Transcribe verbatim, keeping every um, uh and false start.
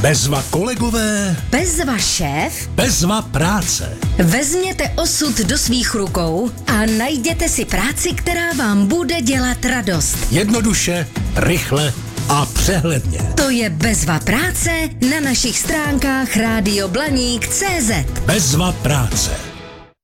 Bezva kolegové, Bezva šéf, bezva práce. Vezměte osud do svých rukou a najděte si práci, která vám bude dělat radost. Jednoduše, rychle a přehledně. To je Bezva práce na našich stránkách rádio blaník tečka cé zet. Bezva práce.